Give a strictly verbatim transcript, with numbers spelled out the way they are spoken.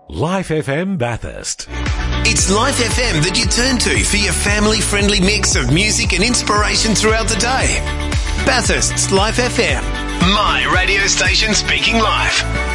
Life F M Bathurst. It's Life F M that you turn to for your family-friendly mix of music and inspiration throughout the day. Bathurst's Life F M. My radio station speaking life.